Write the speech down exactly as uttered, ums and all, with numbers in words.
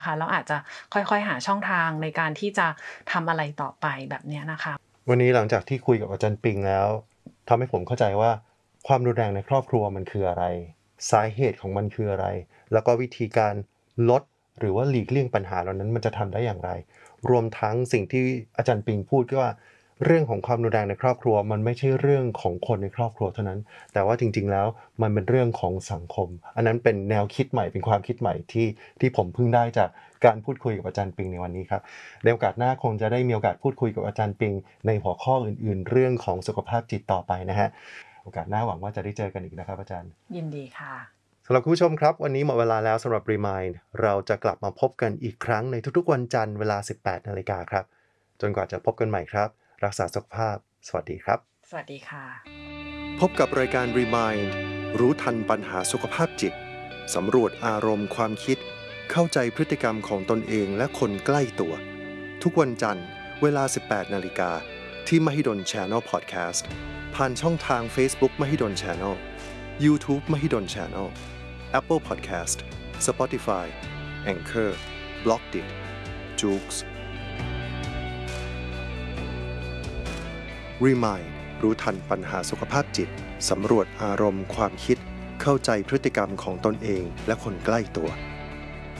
ค่ะแล้วอาจจะค่อยๆหาช่องทางในการที่จะทำอะไรต่อไปแบบเนี้ยนะคะวันนี้หลังจากที่คุยกับอาจารย์ปิงแล้วทำให้ผมเข้าใจว่าความรุนแรงในครอบครัวมันคืออะไรสาเหตุของมันคืออะไรแล้วก็วิธีการลดหรือว่าหลีกเลี่ยงปัญหาเหล่านั้นมันจะทำได้อย่างไรรวมทั้งสิ่งที่อาจารย์ปิงพูดก็ว่าเรื่องของความรุนแรงในครอบครัวมันไม่ใช่เรื่องของคนในครอบครัวเท่านั้นแต่ว่าจริงๆแล้วมันเป็นเรื่องของสังคมอันนั้นเป็นแนวคิดใหม่เป็นความคิดใหม่ที่ที่ผมเพิ่งได้จากการพูดคุยกับอาจารย์ปิงในวันนี้ครับในโอกาสหน้าคงจะได้มีโอกาสพูดคุยกับอาจารย์ปิงในหัวข้ออื่นๆเรื่องของสุขภาพจิตต่อไปนะฮะโอกาสหน้าหวังว่าจะได้เจอกันอีกนะครับอาจารย์ยินดีค่ะสำหรับคุณผู้ชมครับวันนี้หมดเวลาแล้วสำหรับ Remind เราจะกลับมาพบกันอีกครั้งในทุกๆวันจันทร์เวลา สิบแปดนาฬิกาครับจนกว่าจะพบกันใหม่ครับรักษาสุขภาพสวัสดีครับสวัสดีค่ะพบกับรายการ Remind รู้ทันปัญหาสุขภาพจิตสำรวจอารมณ์ความคิดเข้าใจพฤติกรรมของตนเองและคนใกล้ตัวทุกวันจันทร์เวลา สิบแปดนาฬิกาที่ Mahidol Channel Podcast ผ่านช่องทาง Facebook Mahidol Channel YouTube Mahidol Channel Apple Podcast Spotify Anchor Blockdit Joox Remind รู้ทันปัญหาสุขภาพจิตสำรวจอารมณ์ความคิดเข้าใจพฤติกรรมของตนเองและคนใกล้ตัว